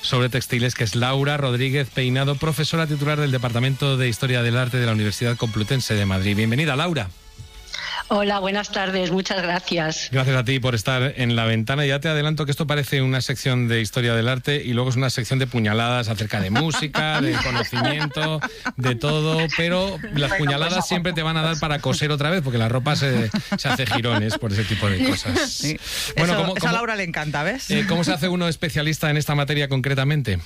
sobre textiles, que es Laura Rodríguez Peinado, profesora titular del Departamento de Historia del Arte de la Universidad Complutense de Madrid. Bienvenida, Laura. Hola, buenas tardes, muchas gracias. Gracias a ti por estar en La Ventana. Ya te adelanto que esto parece una sección de historia del arte y luego es una sección de puñaladas acerca de música, de conocimiento, de todo, pero las puñaladas siempre te van a dar para coser otra vez, porque la ropa se hace jirones por ese tipo de cosas. Sí. Bueno, eso a Laura le encanta, ¿ves? ¿Cómo se hace uno especialista en esta materia concretamente?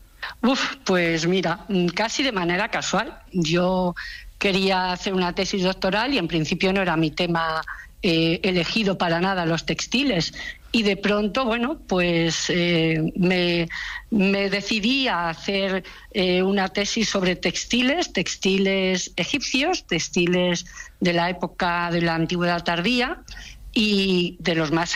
Pues mira, casi de manera casual. Yo quería hacer una tesis doctoral y en principio no era mi tema elegido para nada, los textiles. Y de pronto, pues me decidí a hacer una tesis sobre textiles egipcios, textiles de la época de la antigüedad tardía, y de los más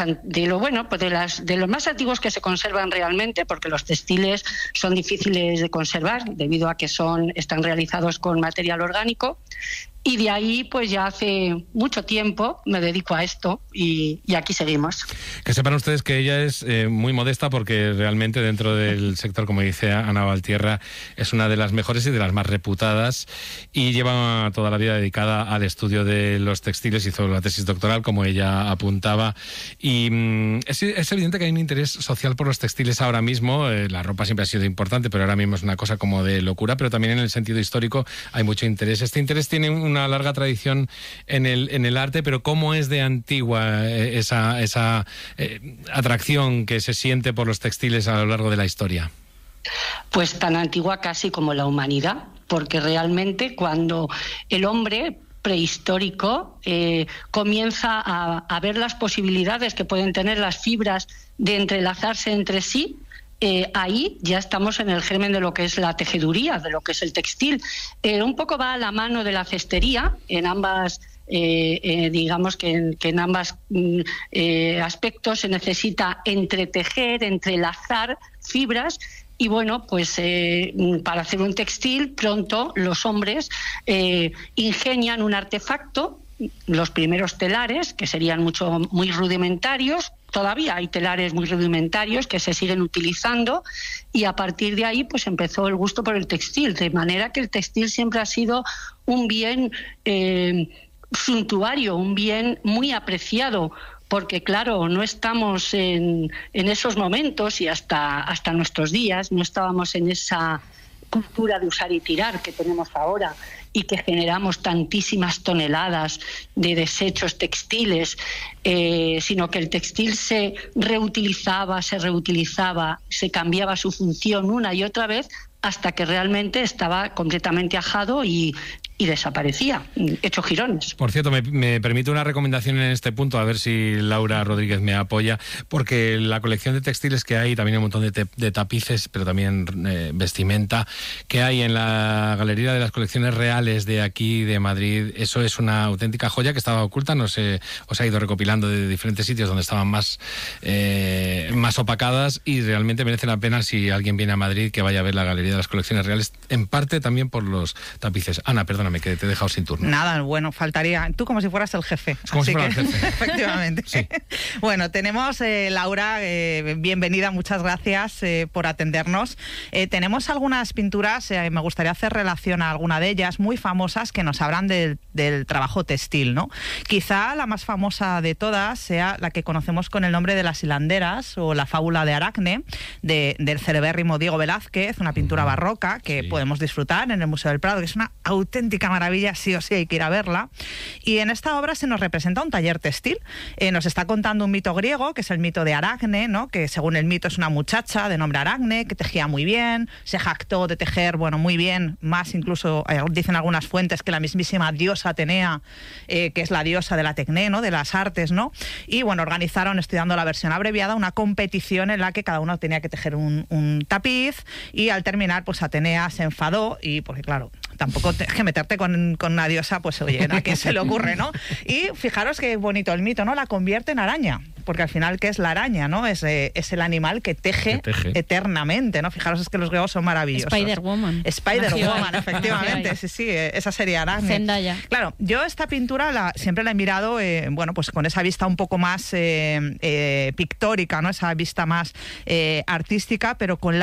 antiguos que se conservan realmente, porque los textiles son difíciles de conservar debido a que están realizados con material orgánico. Y de ahí, pues ya hace mucho tiempo me dedico a esto y aquí seguimos. Que sepan ustedes que ella es muy modesta, porque realmente dentro del sector, como dice Ana Valtierra, es una de las mejores y de las más reputadas, y lleva toda la vida dedicada al estudio de los textiles. Hizo la tesis doctoral, como ella apuntaba, y es evidente que hay un interés social por los textiles ahora mismo. La ropa siempre ha sido importante, pero ahora mismo es una cosa como de locura, pero también en el sentido histórico hay mucho interés. Este interés tiene una larga tradición en el arte, pero ¿cómo es de antigua esa atracción que se siente por los textiles a lo largo de la historia? Pues tan antigua casi como la humanidad, porque realmente cuando el hombre prehistórico comienza a ver las posibilidades que pueden tener las fibras de entrelazarse entre sí, ahí ya estamos en el germen de lo que es la tejeduría, de lo que es el textil. Un poco va a la mano de la cestería, en ambas, digamos que en ambos aspectos se necesita entretejer, entrelazar fibras. Y pues para hacer un textil, pronto los hombres ingenian un artefacto, los primeros telares, que serían muy rudimentarios. Todavía hay telares muy rudimentarios que se siguen utilizando, y a partir de ahí pues empezó el gusto por el textil, de manera que el textil siempre ha sido un bien suntuario, un bien muy apreciado, porque claro, no estamos en esos momentos, y hasta nuestros días no estábamos en esa cultura de usar y tirar que tenemos ahora, y que generamos tantísimas toneladas de desechos textiles, sino que el textil se reutilizaba, se cambiaba su función una y otra vez, hasta que realmente estaba completamente ajado y desaparecía, hecho jirones. Por cierto, me permite una recomendación en este punto, a ver si Laura Rodríguez me apoya, porque la colección de textiles que hay, también un montón de tapices, pero también vestimenta, que hay en la Galería de las Colecciones Reales de aquí, de Madrid, eso es una auténtica joya que estaba oculta. No sé, os ha ido recopilando de diferentes sitios donde estaban más opacadas, y realmente merece la pena, si alguien viene a Madrid, que vaya a ver la Galería de las Colecciones Reales, en parte también por los tapices. Ana, perdóname, que te he dejado sin turno. Nada, bueno, faltaría. Tú como si fueras el jefe. Como si fuera el jefe. Efectivamente. Sí. Bueno, tenemos, Laura, bienvenida, muchas gracias por atendernos. Tenemos algunas pinturas, me gustaría hacer relación a alguna de ellas, muy famosas, que nos hablan del trabajo textil, ¿no? Quizá la más famosa de todas sea la que conocemos con el nombre de Las hilanderas, o la fábula de Aracne, del celebérrimo Diego Velázquez, una pintura barroca que podemos disfrutar en el Museo del Prado, que es una auténtica maravilla, sí o sí hay que ir a verla. Y en esta obra se nos representa un taller textil. Nos está contando un mito griego, que es el mito de Aracne, ¿no? Que según el mito es una muchacha de nombre Aracne, que tejía muy bien, se jactó de tejer, muy bien, más incluso, dicen algunas fuentes, que la mismísima diosa Atenea, que es la diosa de la tecné, ¿no? De las artes, ¿no? Y organizaron, estudiando la versión abreviada, una competición en la que cada uno tenía que tejer un tapiz, y al terminar, pues Atenea se enfadó, y porque claro, tampoco tienes que meterte con una diosa, pues oye, ¿a quién se le ocurre, no? Y fijaros qué bonito el mito, ¿no? La convierte en araña, porque al final, ¿qué es la araña, no? Es el animal que teje eternamente, ¿no? Fijaros, es que los griegos son maravillosos. Spider-Woman, efectivamente, sí, esa sería Aracne. Zendaya. Claro, yo esta pintura siempre la he mirado, pues con esa vista un poco más pictórica, ¿no? Esa vista más artística, pero con